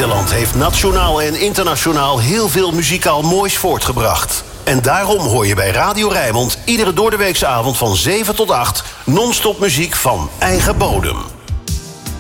Nederland heeft nationaal en internationaal heel veel muzikaal moois voortgebracht. En daarom hoor je bij Radio Rijnmond iedere doordeweekse avond van 7 tot 8... non-stop muziek van eigen bodem.